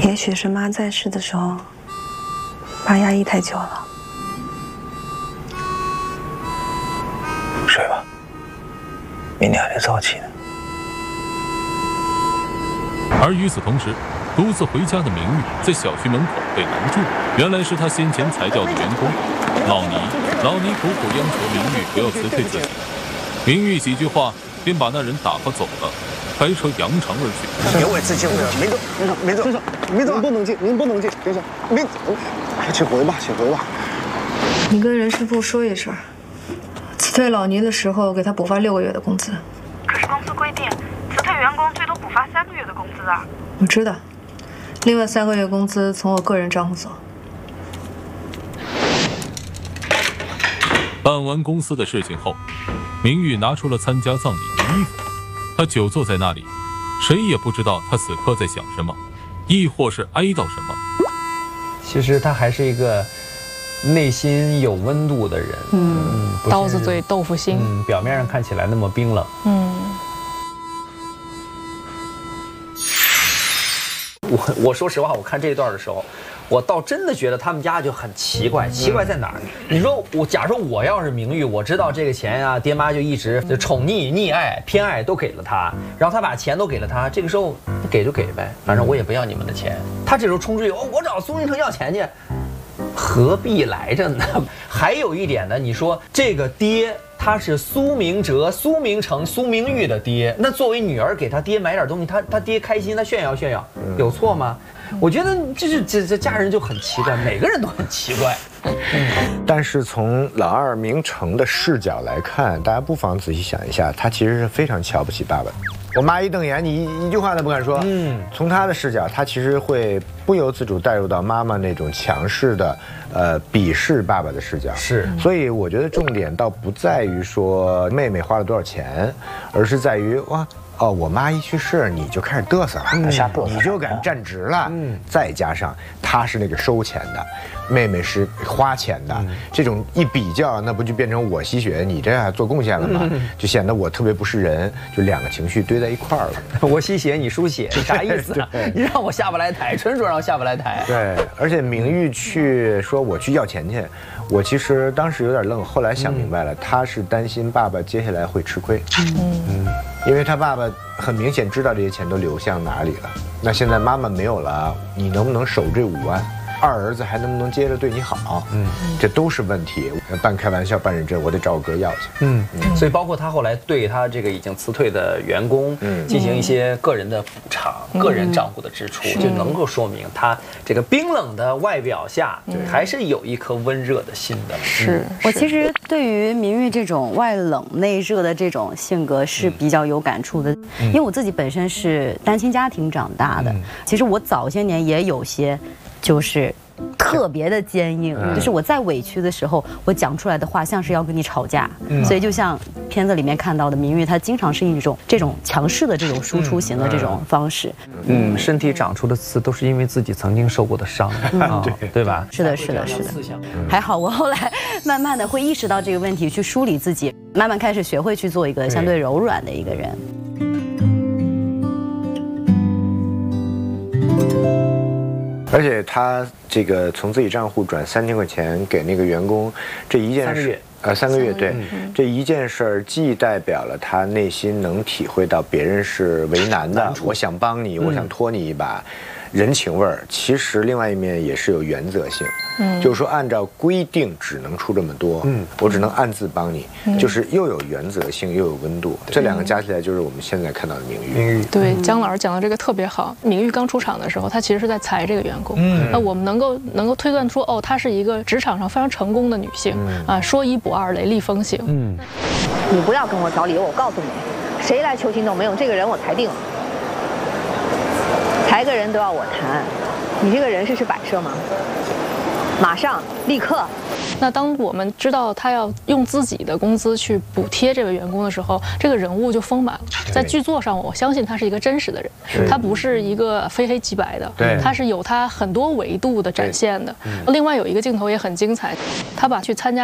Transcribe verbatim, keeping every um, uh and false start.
也许是妈在世的时候，爸压抑太久了。 睡吧，明天还得早起呢。 而与此同时，独自回家的明玉在小区门口被拦住，原来是他先前裁掉的员工老倪。老倪苦苦央求明玉不要辞退自己，明玉几句话便把那人打发走了，开车扬长而去。 别为自己回了，明总，明总，明总，明总，您不能进，您不能进，先生，明，请回吧，请回吧。 你跟人事部说一声，辞退老倪的时候给他补发六个月的工资。 可是公司规定，辞退员工最多补发三个月的工资啊。 我知道，另外三个月工资从我个人账户走。 办完公司的事情后，明玉拿出了参加葬礼的衣服。他久坐在那里，谁也不知道他此刻在想什么，亦或是哀悼什么。 其实他还是一个内心有温度的人。嗯，嗯刀子嘴豆腐心。 嗯，表面上看起来那么冰冷。 嗯。 我我说实话，我看这一段的时候，我倒真的觉得他们家就很奇怪。奇怪在哪儿？你说我，假如我要是明玉，我知道这个钱啊，爹妈就一直就宠溺、溺爱、偏爱都给了他，然后他把钱都给了他，这个时候给就给呗，反正我也不要你们的钱。他这时候冲出去，哦，我找苏明成要钱去，何必来着呢？还有一点呢，你说这个爹。他是苏明哲、苏明成、苏明玉的爹，那作为女儿给他爹买点东西，他他爹开心，他炫耀炫耀，有错吗？我觉得这是这这家人就很奇怪，每个人都很奇怪。 但是从老二明成的视角来看，大家不妨仔细想一下，他其实是非常瞧不起爸爸的。我妈一瞪眼，你一句话都不敢说。嗯，从他的视角，他其实会不由自主带入到妈妈那种强势的，呃，鄙视爸爸的视角。 是， 所以我觉得重点倒不在于说妹妹花了多少钱，而是在于哇。哦，我妈一去世，你就开始嘚瑟了，嗯、你就敢站直了。嗯，再加上他是那个收钱的，妹妹是花钱的，嗯、这种一比较，那不就变成我吸血，你这还做贡献了吗？嗯、就显得我特别不是人，就两个情绪堆在一块儿了。 我吸血，你输血，你啥意思啊？你让我下不来台，纯说让我下不来台。 对，而且明玉去说我去要钱去。我其实当时有点愣，后来想明白了，嗯、他是担心爸爸接下来会吃亏，嗯嗯，因为他爸爸很明显知道这些钱都流向哪里了。那现在妈妈没有了，你能不能守这五万？二儿子还能不能接着对你好？嗯，这都是问题。半开玩笑半认真，我得找我哥要去。 嗯，嗯所以包括他后来对他这个已经辞退的员工，嗯，进行一些个人的补偿、嗯、个人账户的支出，就能够说明他这个冰冷的外表下，对，还是有一颗温热的心的。 是我其实对于明玉这种外冷内热的这种性格是比较有感触的，嗯、因为我自己本身是单亲家庭长大的，嗯、其实我早些年也有些。就是特别的坚硬，嗯、就是我在委屈的时候，我讲出来的话像是要跟你吵架，嗯、所以就像片子里面看到的明玉，她经常是一种这种强势的这种输出型的这种方式。 嗯，身体长出的刺都是因为自己曾经受过的伤，嗯啊、对对吧？ 是的，是的，是的。还好我后来慢慢的会意识到这个问题，去梳理自己，慢慢开始学会去做一个相对柔软的一个人。 而且他这个从自己账户转三千块钱给那个员工，这一件事，呃，三个月，对，嗯、这一件事儿既代表了他内心能体会到别人是为难的，我想帮你，我想拖你一把，人情味儿。其实另外一面也是有原则性，嗯，就是说按照规定只能出这么多，嗯，我只能暗自帮你，嗯、就是又有原则性又有温度，这两个加起来就是我们现在看到的明玉。明玉对，姜老师讲的这个特别好。明玉刚出场的时候，他其实是在裁这个员工，嗯，那我们能够能够推断出，哦，她是一个职场上非常成功的女性，嗯、啊，说一不二，雷厉风行，嗯， 你不要跟我找理由，我告诉你，谁来求情都没用，这个人我裁定了。裁个人都要我谈，你这个人事是摆设吗？马上，立刻。 那当我们知道他要用自己的工资去补贴这位员工的时候，这个人物就丰满了。在剧作上，我相信他是一个真实的人，他不是一个非黑即白的，他是有他很多维度的展现的。另外有一个镜头也很精彩，他把去参加